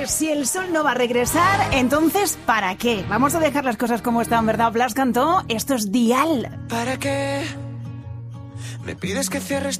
Pues si el sol no va a regresar, entonces ¿para qué? Vamos a dejar las cosas como están, ¿verdad? Blas cantó, esto es Dial. ¿Para qué me pides que cierres